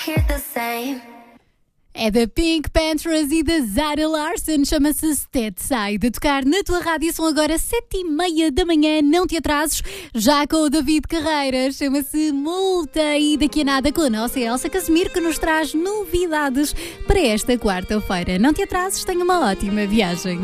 É da Pink Panthers e da Zara Larsson, chama-se Steadside. A tocar na tua rádio, são agora 7h30 da manhã, não te atrases, já com o David Carreiras, chama-se Multa. E daqui a nada com a nossa Elsa Casimiro, que nos traz novidades para esta quarta-feira. Não te atrases, tenha uma ótima viagem.